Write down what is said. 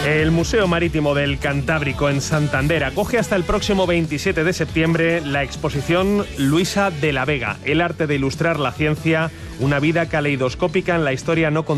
El Museo Marítimo del Cantábrico en Santander acoge hasta el próximo 27 de septiembre la exposición Luisa de la Vega, el arte de ilustrar la ciencia, una vida caleidoscópica en la historia no contada